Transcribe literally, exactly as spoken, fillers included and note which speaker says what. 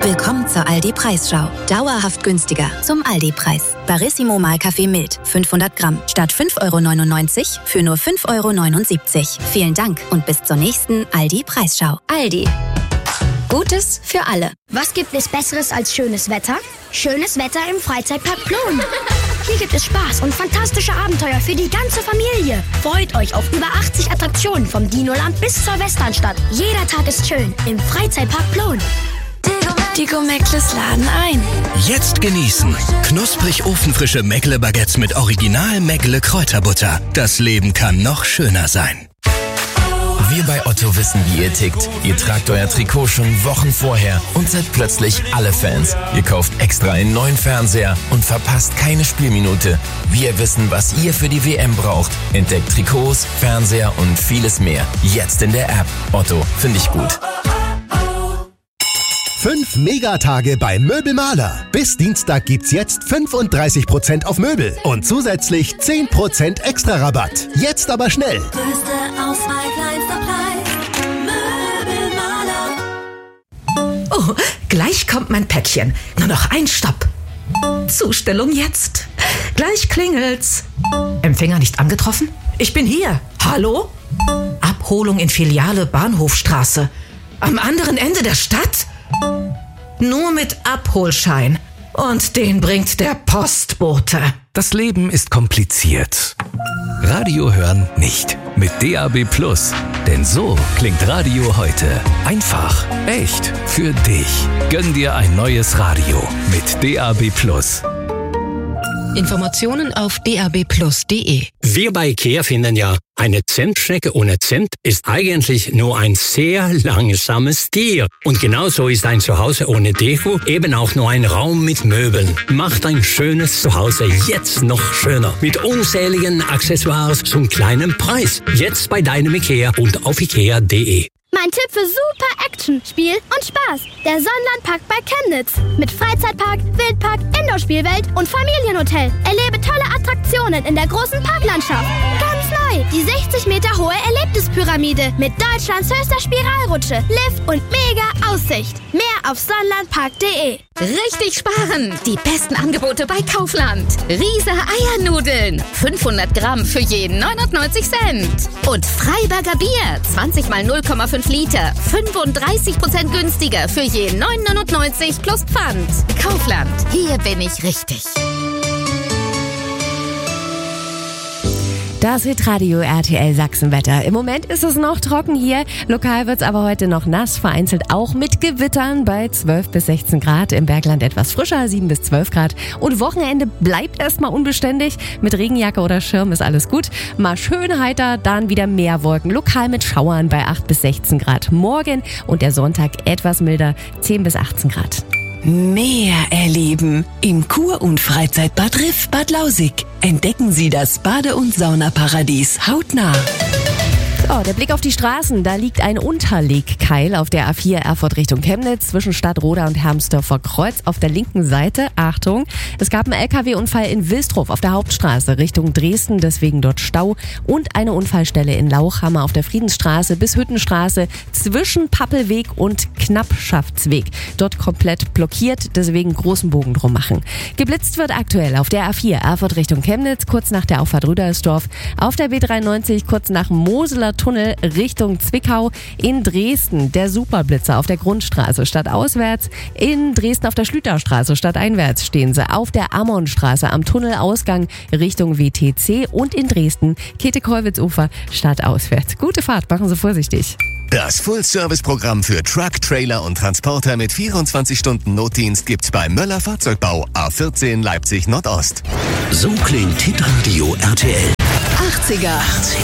Speaker 1: Willkommen zur Aldi-Preisschau. Dauerhaft günstiger zum Aldi-Preis. Barissimo Mahlkaffee mild, fünfhundert Gramm, statt fünf Euro neunundneunzig für nur fünf Euro neunundsiebzig. Vielen Dank und bis zur nächsten Aldi-Preisschau. Aldi. Gutes für alle.
Speaker 2: Was gibt es Besseres als schönes Wetter? Schönes Wetter im Freizeitpark Plon. Hier gibt es Spaß und fantastische Abenteuer für die ganze Familie. Freut euch auf über achtzig Attraktionen vom Dinoland bis zur Westernstadt. Jeder Tag ist schön im Freizeitpark Plon.
Speaker 3: Die Gomeckles laden ein.
Speaker 4: Jetzt genießen. Knusprig ofenfrische Meckle-Baguettes mit Original Meckle-Kräuterbutter. Das Leben kann noch schöner sein.
Speaker 5: Wir bei Otto wissen, wie ihr tickt. Ihr tragt euer Trikot schon Wochen vorher und seid plötzlich alle Fans. Ihr kauft extra einen neuen Fernseher und verpasst keine Spielminute. Wir wissen, was ihr für die W M braucht. Entdeckt Trikots, Fernseher und vieles mehr. Jetzt in der App. Otto, finde ich gut.
Speaker 6: Fünf Megatage bei Möbelmaler. Bis Dienstag gibt's jetzt fünfunddreißig Prozent auf Möbel und zusätzlich zehn Prozent extra Rabatt. Jetzt aber schnell.
Speaker 7: Größte Auswahl, kleinster Preis. Möbelmaler.
Speaker 8: Oh, gleich kommt mein Päckchen. Nur noch ein Stopp. Zustellung jetzt. Gleich klingelt's. Empfänger nicht angetroffen? Ich bin hier. Hallo? Abholung in Filiale Bahnhofstraße. Am anderen Ende der Stadt? Nur mit Abholschein. Und den bringt der Postbote.
Speaker 9: Das Leben ist kompliziert. Radio hören nicht. Mit D A B Plus. Denn so klingt Radio heute. Einfach, echt, für dich. Gönn dir ein neues Radio mit D A B Plus.
Speaker 10: Informationen auf d a b plus punkt d e.
Speaker 11: Wir bei IKEA finden ja, eine Zentstrecke ohne Cent ist eigentlich nur ein sehr langsames Tier. Und genauso ist ein Zuhause ohne Deko eben auch nur ein Raum mit Möbeln. Macht ein schönes Zuhause jetzt noch schöner. Mit unzähligen Accessoires zum kleinen Preis. Jetzt bei deinem IKEA und auf ikea punkt d e.
Speaker 2: Mein Tipp für super Action, Spiel und Spaß. Der Sonnenlandpark bei Chemnitz. Mit Freizeitpark, Wildpark, Indoor-Spielwelt und Familienhotel. Erlebe tolle Attraktionen in der großen Parklandschaft. Ganz neu, die sechzig Meter hohe Erlebnispyramide mit Deutschlands höchster Spiralrutsche, Lift und mega Aussicht. Mehr auf sonnenlandpark punkt d e.
Speaker 12: Richtig sparen! Die besten Angebote bei Kaufland. Riese Eiernudeln. fünfhundert Gramm für jeden neunundneunzig Cent. Und Freiberger Bier. zwanzig mal null Komma fünf Liter. fünfunddreißig Prozent günstiger für jeden neun neunundneunzig plus Pfand. Kaufland. Hier bin ich richtig.
Speaker 13: Das Hitradio R T L Sachsenwetter. Im Moment ist es noch trocken hier. Lokal wird's aber heute noch nass, vereinzelt auch mit Gewittern bei zwölf bis sechzehn Grad. Im Bergland etwas frischer, sieben bis zwölf Grad. Und Wochenende bleibt erstmal unbeständig. Mit Regenjacke oder Schirm ist alles gut. Mal schön heiter, dann wieder mehr Wolken. Lokal mit Schauern bei acht bis sechzehn Grad. Morgen und der Sonntag etwas milder, zehn bis achtzehn Grad.
Speaker 10: Mehr erleben im Kur- und Freizeitbad Riff Bad Lausick. Entdecken Sie das Bade- und Saunaparadies hautnah.
Speaker 13: Oh, der Blick auf die Straßen, da liegt ein Unterlegkeil auf der A vier Erfurt Richtung Chemnitz zwischen Stadtroda und Hermsdorfer Kreuz auf der linken Seite. Achtung, es gab einen L K W-Unfall in Wilsdruff auf der Hauptstraße Richtung Dresden, deswegen dort Stau und eine Unfallstelle in Lauchhammer auf der Friedensstraße bis Hüttenstraße zwischen Pappelweg und Knappschaftsweg. Dort komplett blockiert, deswegen großen Bogen drum machen. Geblitzt wird aktuell auf der A vier Erfurt Richtung Chemnitz, kurz nach der Auffahrt Rüdersdorf, auf der B dreiundneunzig kurz nach Moseler Tunnel Richtung Zwickau, in Dresden der Superblitzer auf der Grundstraße stadtauswärts, in Dresden auf der Schlüterstraße stadteinwärts stehen sie, auf der Ammonstraße am Tunnelausgang Richtung W T C und in Dresden Käthe-Kollwitz-Ufer stadtauswärts. Gute Fahrt, machen Sie vorsichtig.
Speaker 6: Das Full-Service-Programm für Truck, Trailer und Transporter mit vierundzwanzig Stunden Notdienst gibt's bei Möller Fahrzeugbau A vierzehn Leipzig Nordost.
Speaker 4: So klingt Hitradio R T L.
Speaker 10: achtziger.